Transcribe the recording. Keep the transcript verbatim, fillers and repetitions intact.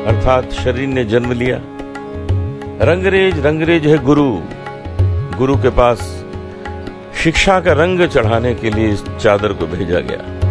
अर्थात शरीर ने जन्म लिया। रंगरेज रंगरेज है गुरु, गुरु के पास शिक्षा का रंग चढ़ाने के लिए इस चादर को भेजा गया।